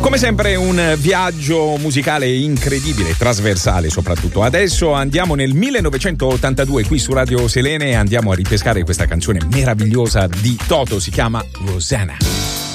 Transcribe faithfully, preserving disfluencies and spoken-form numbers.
Come sempre un viaggio musicale incredibile, trasversale soprattutto. Adesso andiamo nel millenovecentottantadue qui su Radio Selene e andiamo a ripescare questa canzone meravigliosa di Toto, si chiama Rosanna.